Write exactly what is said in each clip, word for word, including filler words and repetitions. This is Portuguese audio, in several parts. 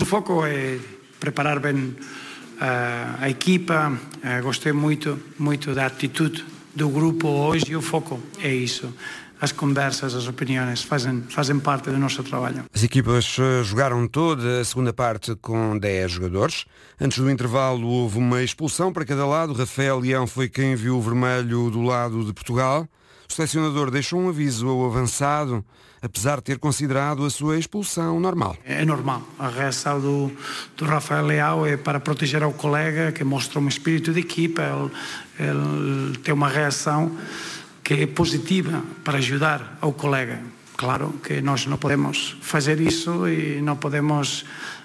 foco é preparar bem uh, a equipa. Uh, gostei muito, muito da atitude do grupo hoje e o foco é isso. As conversas, as opiniões fazem, fazem parte do nosso trabalho. As equipas jogaram toda a segunda parte com dez jogadores. Antes do intervalo houve uma expulsão para cada lado. Rafael Leão foi quem viu o vermelho do lado de Portugal. O selecionador deixou um aviso ao avançado, apesar de ter considerado a sua expulsão normal. É normal. A reação do, do Rafael Leão é para proteger o colega, que mostra um espírito de equipa. Ele, ele tem uma reação que é positiva para ajudar ao colega. Claro que nós não podemos fazer isso e não podemos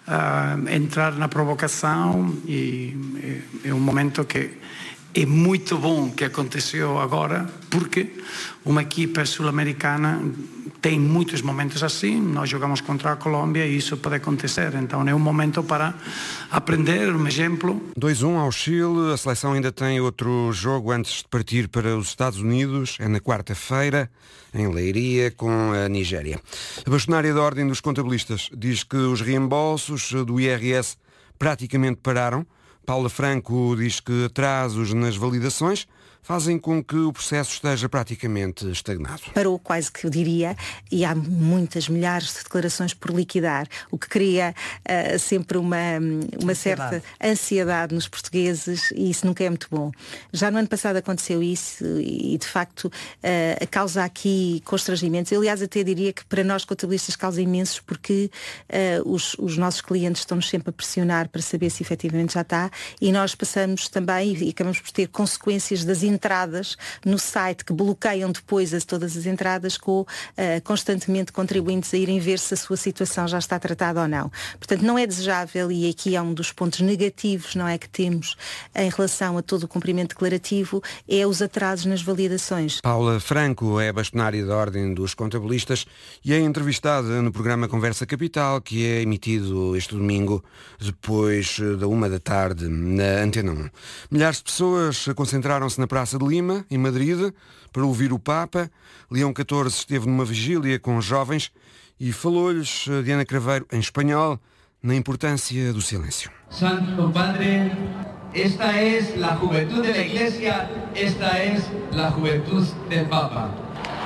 uh, entrar na provocação, e é, é um momento que é muito bom que aconteceu agora, porque uma equipa sul-americana tem muitos momentos assim. Nós jogamos contra a Colômbia e isso pode acontecer. Então é um momento para aprender, um exemplo. dois a um ao Chile. A seleção ainda tem outro jogo antes de partir para os Estados Unidos. É na quarta-feira, em Leiria, com a Nigéria. A bastonária da Ordem dos Contabilistas diz que os reembolsos do I R S praticamente pararam. Paula Franco diz que atrasos nas validações fazem com que o processo esteja praticamente estagnado. Parou quase que eu diria, e há muitas, milhares de declarações por liquidar, o que cria uh, sempre uma, uma certa ansiedade nos portugueses, e isso nunca é muito bom. Já no ano passado aconteceu isso e, de facto, uh, causa aqui constrangimentos. Eu, aliás, até diria que para nós contabilistas causa imensos, porque uh, os, os nossos clientes estão-nos sempre a pressionar para saber se efetivamente já está, e nós passamos também e acabamos por ter consequências das entradas no site que bloqueiam depois as, todas as entradas, com uh, constantemente contribuintes a irem ver se a sua situação já está tratada ou não. Portanto, não é desejável, e aqui é um dos pontos negativos, não é, que temos em relação a todo o cumprimento declarativo, é os atrasos nas validações. Paula Franco é bastonária da Ordem dos Contabilistas e é entrevistada no programa Conversa Capital, que é emitido este domingo depois da uma da tarde na Antena um. Milhares de pessoas concentraram-se na Praça de Lima, em Madrid, para ouvir o Papa. Leão catorze esteve numa vigília com jovens e falou-lhes, Diana Craveiro, em espanhol, na importância do silêncio. Santo Padre, esta é a juventude da Igreja, esta é a juventude do Papa.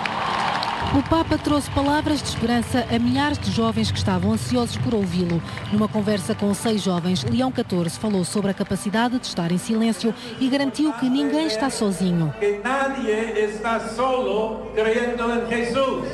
O Papa trouxe palavras de esperança a milhares de jovens que estavam ansiosos por ouvi-lo. Numa conversa com seis jovens, Leão catorze falou sobre a capacidade de estar em silêncio e garantiu que ninguém está sozinho. Que nadie está solo creyendo em Jesus.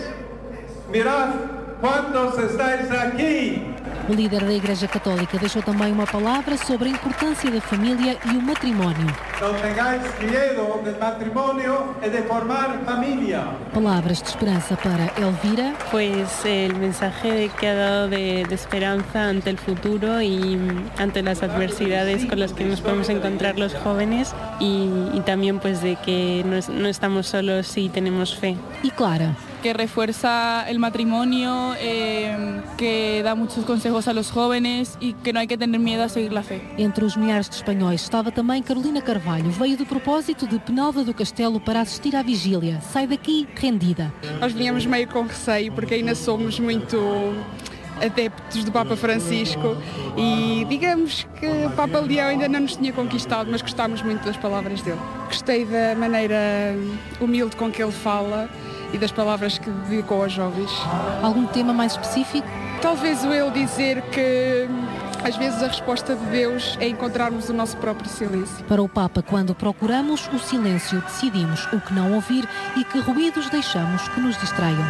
Mirad quantos estáis aqui. O líder da Igreja Católica deixou também uma palavra sobre a importância da família e o matrimónio. Não tengáis medo do matrimónio e de formar família. Palavras de esperança para Elvira. Pues el mensaje que ha dado de, de esperanza ante el futuro y ante las adversidades con las que nos podemos encontrar los jóvenes y, y también pues de que no, no estamos solos y tenemos fe. Y Clara, que refuerza el matrimonio, eh, que da muchos consejos a los jóvenes y que no hay que tener miedo a seguir la fe. Entre os milhares de espanhóis estava também Carolina Carvalho. Veio do propósito de Penalva do Castelo para assistir à vigília. Sai daqui rendida. Nós viemos meio com receio, porque ainda somos muito adeptos do Papa Francisco e digamos que o Papa Leão ainda não nos tinha conquistado, mas gostámos muito das palavras dele. Gostei da maneira humilde com que ele fala e das palavras que dedicou aos jovens. Algum tema mais específico? Talvez o ele dizer que às vezes a resposta de Deus é encontrarmos o nosso próprio silêncio. Para o Papa, quando procuramos o silêncio, decidimos o que não ouvir e que ruídos deixamos que nos distraiam.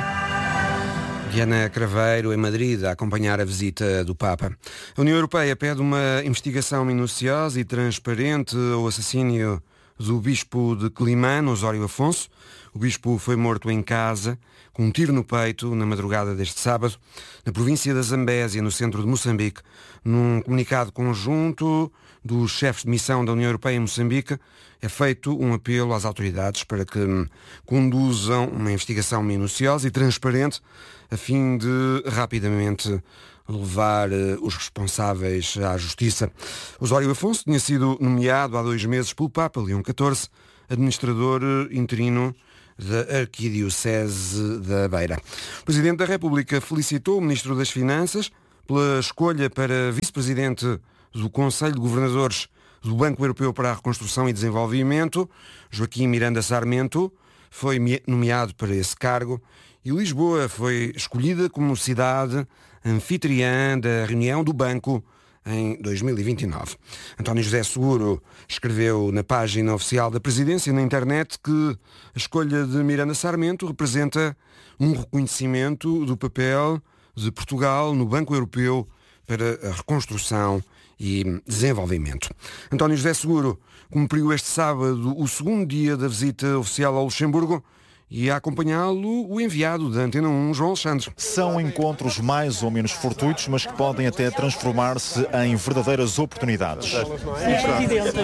Diana Craveiro, em Madrid, a acompanhar a visita do Papa. A União Europeia pede uma investigação minuciosa e transparente ao assassínio do bispo de Climane, Osório Afonso. O bispo foi morto em casa, com um tiro no peito, na madrugada deste sábado, na província da Zambésia, no centro de Moçambique. Num comunicado conjunto dos chefes de missão da União Europeia em Moçambique, é feito um apelo às autoridades para que conduzam uma investigação minuciosa e transparente, a fim de rapidamente levar os responsáveis à justiça. Osório Afonso tinha sido nomeado há dois meses pelo Papa Leão catorze, administrador interino da Arquidiocese da Beira. O Presidente da República felicitou o Ministro das Finanças pela escolha para vice-presidente do Conselho de Governadores do Banco Europeu para a Reconstrução e Desenvolvimento. Joaquim Miranda Sarmento foi nomeado para esse cargo e Lisboa foi escolhida como cidade anfitriã da reunião do Banco em dois mil e vinte e nove. António José Seguro escreveu na página oficial da Presidência na internet que a escolha de Miranda Sarmento representa um reconhecimento do papel de Portugal no Banco Europeu para a Reconstrução e Desenvolvimento. António José Seguro cumpriu este sábado o segundo dia da visita oficial ao Luxemburgo e a acompanhá-lo o enviado da Antena um, João Alexandre. São encontros mais ou menos fortuitos, mas que podem até transformar-se em verdadeiras oportunidades. Presidente,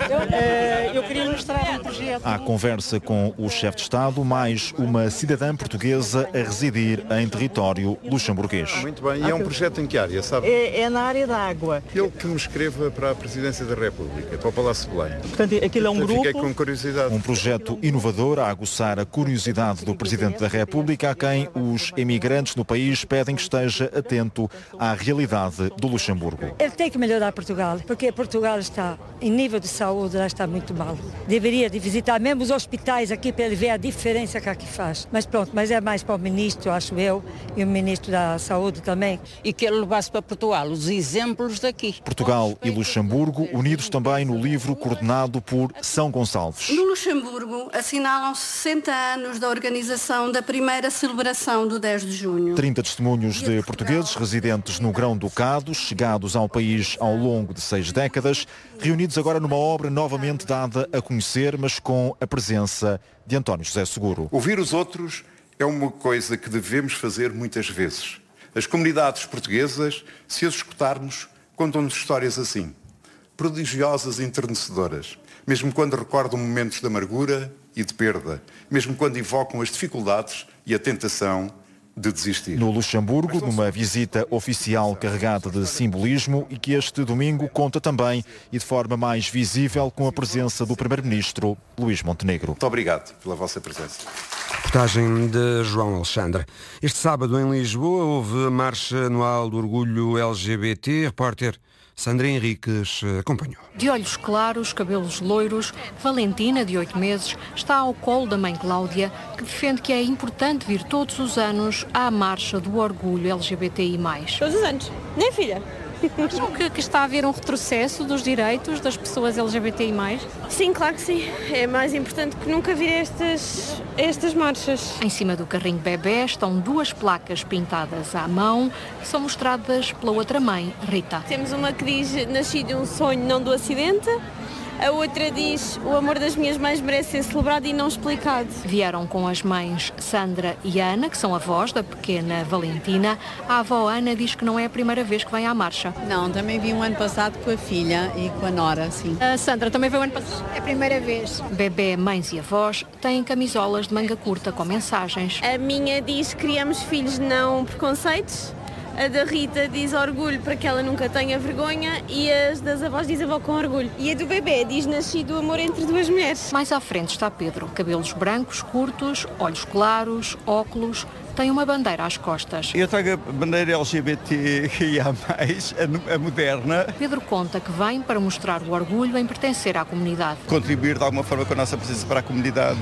eu, eu queria mostrar um projeto. Há conversa com o chefe de Estado, mais uma cidadã portuguesa a residir em território luxemburguês. Muito bem, e é um projeto em que área, sabe? É, é na área da água. Ele que me escreva para a Presidência da República, para o Palácio de Belém. Portanto, aquilo é um grupo... Fiquei com curiosidade. Um projeto inovador a aguçar a curiosidade do Presidente da República, a quem os emigrantes do país pedem que esteja atento à realidade do Luxemburgo. Ele tem que melhorar Portugal, porque Portugal está, em nível de saúde, já está muito mal. Deveria de visitar mesmo os hospitais aqui para ele ver a diferença que aqui faz. Mas pronto, mas é mais para o Ministro, acho eu, e o Ministro da Saúde também. E que ele levasse para Portugal os exemplos daqui. Portugal e Luxemburgo unidos também no livro coordenado por São Gonçalves. No Luxemburgo assinalam sessenta anos da organização da primeira celebração do dez de junho. trinta testemunhos de portugueses residentes no Grão-Ducado, chegados ao país ao longo de seis décadas, reunidos agora numa obra novamente dada a conhecer, mas com a presença de António José Seguro. Ouvir os outros é uma coisa que devemos fazer muitas vezes. As comunidades portuguesas, se as escutarmos, contam-nos histórias assim, prodigiosas e enternecedoras, mesmo quando recordam momentos de amargura e de perda, mesmo quando invocam as dificuldades e a tentação de desistir. No Luxemburgo, numa visita oficial carregada de simbolismo e que este domingo conta também e de forma mais visível com a presença do Primeiro-Ministro Luís Montenegro. Muito obrigado pela vossa presença. Reportagem de João Alexandre. Este sábado em Lisboa houve a marcha anual do orgulho L G B T. Repórter Sandra Henriques acompanhou. De olhos claros, cabelos loiros, Valentina, de oito meses, está ao colo da mãe Cláudia, que defende que é importante vir todos os anos à marcha do orgulho L G B T I mais. Todos os anos, nem filha. Acham que, que está a haver um retrocesso dos direitos das pessoas L G B T I mais? Sim, claro que sim. É mais importante que nunca vir estas, estas marchas. Em cima do carrinho bebê estão duas placas pintadas à mão que são mostradas pela outra mãe, Rita. Temos uma que diz nasci de um sonho, não do acidente. A outra diz o amor das minhas mães merece ser celebrado e não explicado. Vieram com as mães Sandra e Ana, que são avós da pequena Valentina. A avó Ana diz que não é a primeira vez que vem à marcha. Não, também vim o ano passado com a filha e com a nora, sim. A Sandra também veio o ano passado? É a primeira vez. Bebê, mães e avós têm camisolas de manga curta com mensagens. A minha diz criamos filhos, não preconceitos. A da Rita diz orgulho para que ela nunca tenha vergonha e as das avós diz avó com orgulho. E a do bebê diz nascido amor entre duas mulheres. Mais à frente está Pedro, cabelos brancos, curtos, olhos claros, óculos, tem uma bandeira às costas. Eu trago a bandeira L G B T I A mais, a moderna. Pedro conta que vem para mostrar o orgulho em pertencer à comunidade. Contribuir de alguma forma com a nossa presença para a comunidade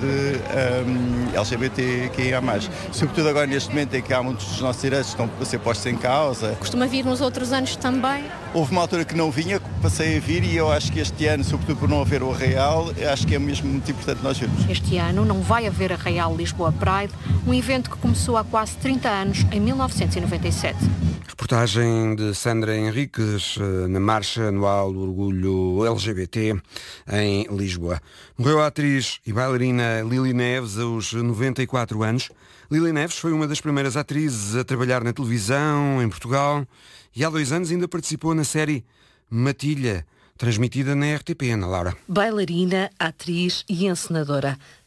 um, L G B T I A mais. Sobretudo agora neste momento em que há muitos dos nossos direitos que estão a ser postos em causa. Costuma vir nos outros anos também? Houve uma altura que não vinha, passei a vir e eu acho que este ano, sobretudo por não haver o Arraial, acho que é mesmo muito importante nós vermos. Este ano não vai haver Arraial Lisboa Pride, um evento que começou há quase trinta anos, em mil novecentos e noventa e sete. Reportagem de Sandra Henriques na marcha anual do orgulho L G B T em Lisboa. Morreu a atriz e bailarina Lili Neves aos noventa e quatro anos. Lili Neves foi uma das primeiras atrizes a trabalhar na televisão em Portugal e há dois anos ainda participou na série Matilha, transmitida na R T P, Ana Laura. Bailarina, atriz e encenadora.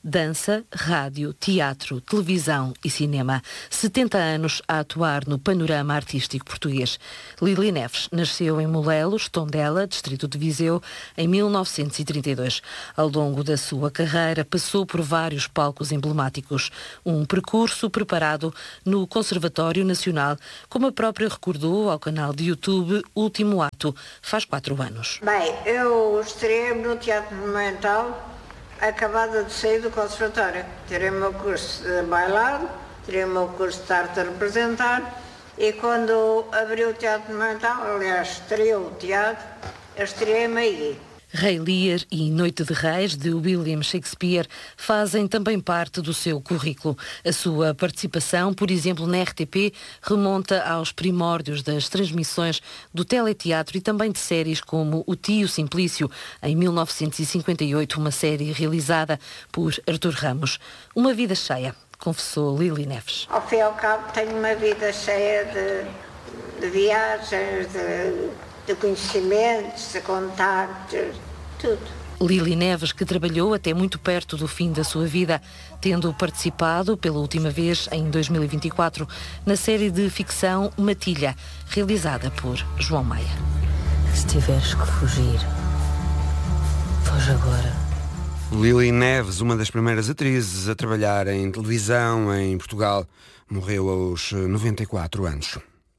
Dança, rádio, teatro, televisão e cinema. setenta anos a atuar no panorama artístico português. Lili Neves nasceu em Molelos, Tondela, distrito de Viseu, em mil novecentos e trinta e dois. Ao longo da sua carreira, passou por vários palcos emblemáticos. Um percurso preparado no Conservatório Nacional, como a própria recordou ao canal de YouTube Último Ato, faz quatro anos. Bem, eu estreiei-me no Teatro Monumental, acabada de sair do Conservatório. Tirei o meu curso de bailado, tirei o meu curso de arte a representar, e quando abri o Teatro Monumental, aliás, estreou o teatro, eu estreiei-me aí. Rei Lear e Noite de Reis, de William Shakespeare, fazem também parte do seu currículo. A sua participação, por exemplo, na R T P, remonta aos primórdios das transmissões do teleteatro e também de séries como O Tio Simplício, em mil novecentos e cinquenta e oito, uma série realizada por Artur Ramos. Uma vida cheia, confessou Lili Neves. Ao fim e ao cabo, tenho uma vida cheia de, de viagens, de... de conhecimentos, de contactos, tudo. Lili Neves, que trabalhou até muito perto do fim da sua vida, tendo participado pela última vez em dois mil e vinte e quatro na série de ficção Matilha, realizada por João Maia. Se tiveres que fugir, foge agora. Lili Neves, uma das primeiras atrizes a trabalhar em televisão em Portugal, morreu aos noventa e quatro anos.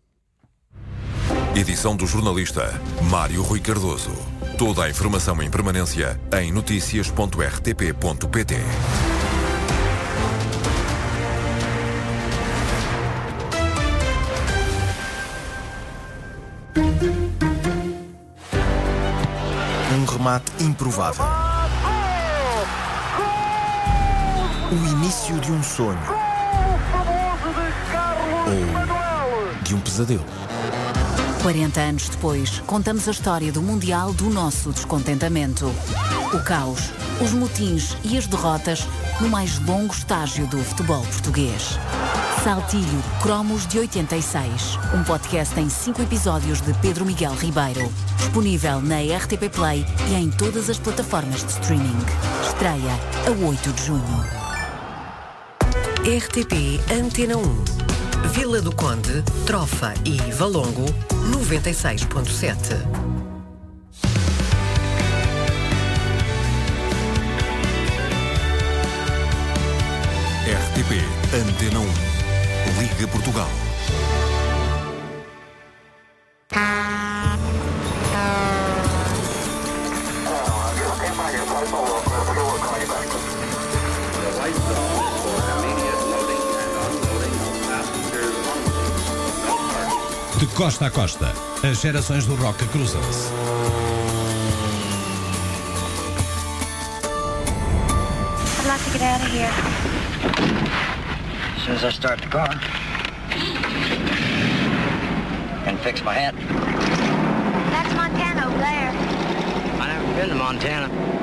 Edição do jornalista Mário Rui Cardoso. Toda a informação em permanência em noticias ponto r t p ponto p t. Um remate improvável. O início de um sonho. Ou de um pesadelo. quarenta anos depois, contamos a história do Mundial do nosso descontentamento. O caos, os motins e as derrotas no mais longo estágio do futebol português. Saltilho, Cromos de oitenta e seis. Um podcast em cinco episódios de Pedro Miguel Ribeiro. Disponível na R T P Play e em todas as plataformas de streaming. Estreia a oito de junho. R T P Antena um. Vila do Conde, Trofa e Valongo, noventa e seis ponto sete. R T P Antena um. Liga Portugal. De costa a costa, as gerações do rock cruzam-se. I'd like to get out of here. As soon as I start the car and fix my hat. That's Montana over there. I never been to Montana.